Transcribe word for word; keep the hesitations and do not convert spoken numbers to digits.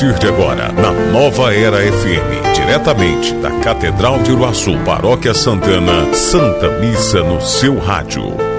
partir de agora, na Nova Era F M, diretamente da Catedral de Uruaçu, Paróquia Santana, Santa Missa no seu rádio.